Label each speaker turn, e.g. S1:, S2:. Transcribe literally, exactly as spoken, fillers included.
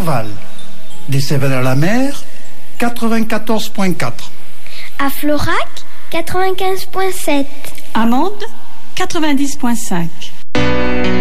S1: Laval. Des Cévennes-à-la-Mer, quatre-vingt-quatorze point quatre.
S2: À Florac, quatre-vingt-quinze point sept.
S3: À Mende, quatre-vingt-dix point cinq.